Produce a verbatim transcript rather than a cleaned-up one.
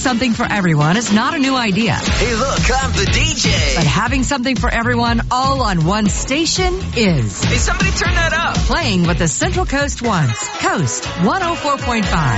something for everyone is not a new idea. Hey, look, I'm the D J. But having something for everyone all on one station is. Hey, somebody turn that up. Playing what the Central Coast wants. Coast one oh four point five.